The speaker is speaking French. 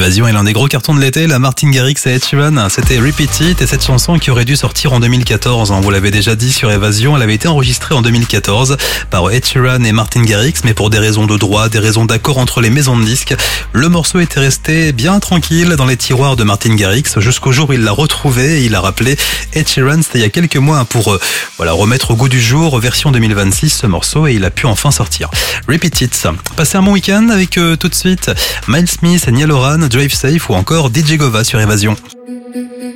Évasion est l'un des gros cartons de l'été, la Martin Garrix et Ed Sheeran. C'était Repeat It et cette chanson qui aurait dû sortir en 2014. Vous l'avez déjà dit sur Évasion, elle avait été enregistrée en 2014 par Ed Sheeran et Martin Garrix, mais pour des raisons de droit, des raisons d'accord entre les maisons de disques, le morceau était resté bien tranquille dans les tiroirs de Martin Garrix jusqu'au jour où il l'a retrouvé et il a rappelé Ed Sheeran, c'était il y a quelques mois pour remettre au goût du jour, version 2026 ce morceau, et il a pu enfin sortir. Repeat It. Passez un bon week-end avec tout de suite Miles Smith, Niall Horan, Drive Safe ou encore DJ Gova sur Évasion.